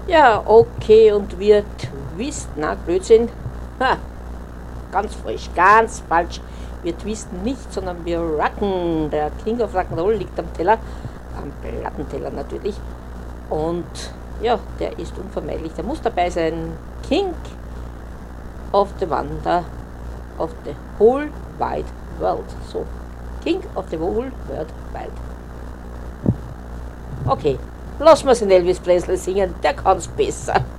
Ja, okay, und wir twisten, na, Blödsinn. Ha, ganz frisch, ganz falsch. Wir twisten nicht, sondern wir rocken. Der King of Rock'n'Roll liegt am Teller, am Plattenteller natürlich. Und ja, der ist unvermeidlich, der muss dabei sein. King of the Wonder of the Whole Wide World. So, King of the Whole World Wide. Okay, lass mal's den Elvis Presley singen, der kann's besser.